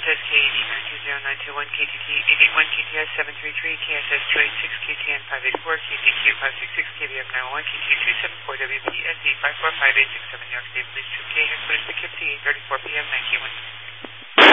KSSK 8920921, KTT 881, KTS 733, KSS 286, KTN 584, KTQ 566, KBM 901, KT 274, WPSE 545867, New York State Police 2K, headquarters Poughkeepsie, 8:34 p.m., 19